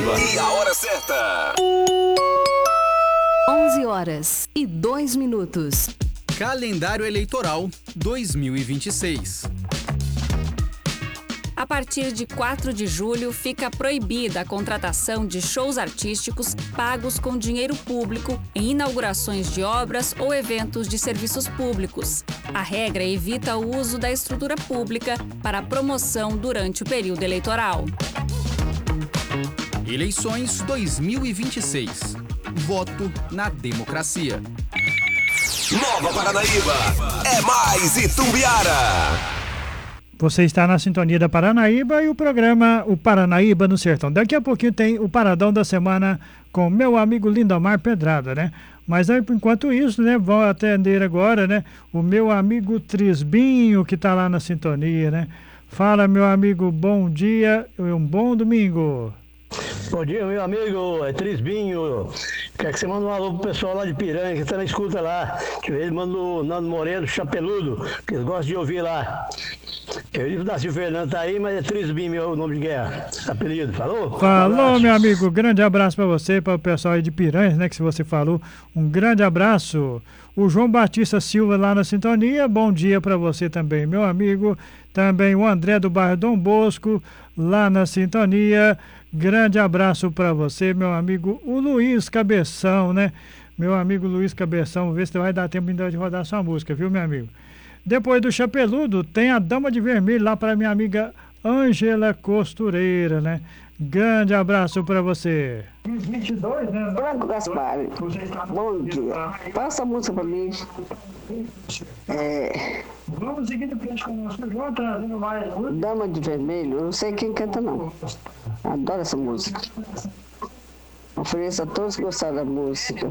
Paranaíba. E a hora certa. 11h02. Calendário Eleitoral 2026. A partir de 4 de julho, fica proibida a contratação de shows artísticos pagos com dinheiro público em inaugurações de obras ou eventos de serviços públicos. A regra evita o uso da estrutura pública para promoção durante o período eleitoral. Eleições 2026. Voto na democracia. Nova Paranaíba. É mais Itumbiara. Você está na sintonia da Paranaíba e o programa O Paranaíba no Sertão. Daqui a pouquinho tem o Paradão da Semana com meu amigo Lindomar Pedrada, né? Mas enquanto isso, né, vou atender agora, né, o meu amigo Trisbinho, que está lá na sintonia, né? Fala, meu amigo, bom dia e um bom domingo. Bom dia, meu amigo, é Trisbinho. Quer que você manda um alô pro pessoal lá de Piranha, que tá na escuta lá. Que ele manda o Nando Moreno, Chapeludo, que eles gostam de ouvir lá. Eu disse da Silvio Fernando tá aí, mas é Trisbinho, meu nome de guerra. Apelido, falou? Falou, meu amigo, grande abraço para você, para o pessoal aí de Piranha, né, que você falou. Um grande abraço. O João Batista Silva lá na sintonia, bom dia para você também, meu amigo. Também o André do bairro Dom Bosco, lá na sintonia. Grande abraço para você, meu amigo, o Luiz Cabeção, né? Meu amigo Luiz Cabeção, vê se vai dar tempo ainda de rodar sua música, viu, meu amigo? Depois do Chapeludo, tem a Dama de Vermelho lá para minha amiga Ângela Costureira, né? Grande abraço para você. 22, né? Branco Gaspar, bom dia. Passa a música para mim. Vamos seguindo em frente com o nosso João, trazendo mais música. Dama de Vermelho, eu não sei quem canta não. Adoro essa música. Ofereço a todos que gostaram da música.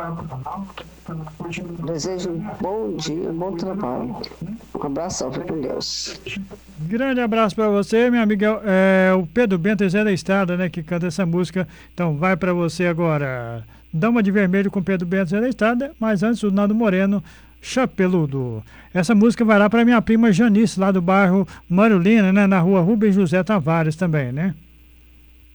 Desejo um bom dia, um bom trabalho. Um abração, fique com Deus. Grande abraço para você, minha amiga. É o Pedro Bento e Zé da Estrada, né, que canta essa música. Então vai para você agora. Dama de Vermelho com Pedro Bento e Zé da Estrada, mas antes o Nando Moreno, Chapeludo. Essa música vai lá para minha prima Janice, lá do bairro Marulina, né, na rua Rubem José Tavares também, né?